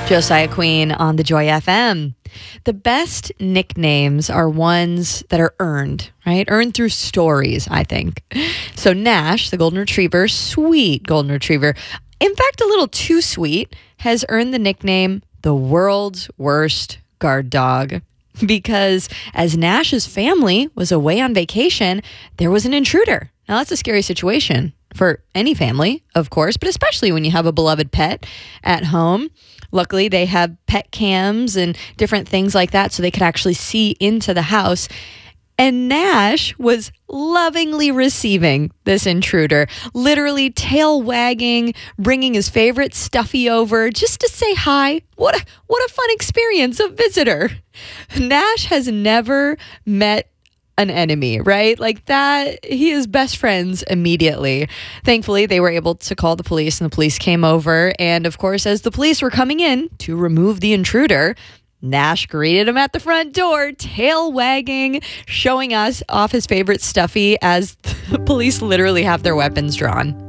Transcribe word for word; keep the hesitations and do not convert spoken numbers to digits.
Josiah Queen on the Joy F M. The best nicknames are ones that are earned, right? Earned through stories, I think. So Nash, the golden retriever, sweet golden retriever, in fact, a little too sweet, has earned the nickname the world's worst guard dog. Because as Nash's family was away on vacation, there was an intruder. Now, that's a scary situation for any family, of course, but especially when you have a beloved pet at home. Luckily, they have pet cams and different things like that so they could actually see into the house. And Nash was lovingly receiving this intruder, literally tail wagging, bringing his favorite stuffy over just to say hi. What a, what a fun experience, a visitor. Nash has never met an enemy, right? Like that, he is best friends immediately. Thankfully, they were able to call the police and the police came over. And of course, as the police were coming in to remove the intruder, Nash greeted him at the front door, tail wagging, showing us off his favorite stuffy as the police literally have their weapons drawn.